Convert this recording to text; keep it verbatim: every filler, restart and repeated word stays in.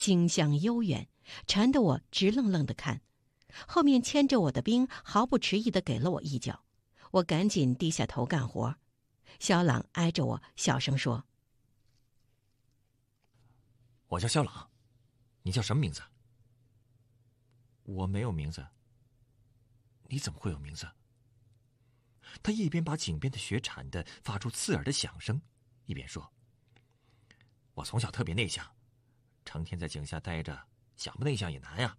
景象悠远，馋得我直愣愣地看。后面牵着我的兵毫不迟疑地给了我一脚，我赶紧低下头干活。肖朗挨着我，小声说：“ 我叫肖朗，你叫什么名字？”“我没有名字。”“你怎么会有名字？”他一边把颈边的雪铲得发出刺耳的响声，一边说：“我从小特别内向，成天在井下待着，想不内向也难呀。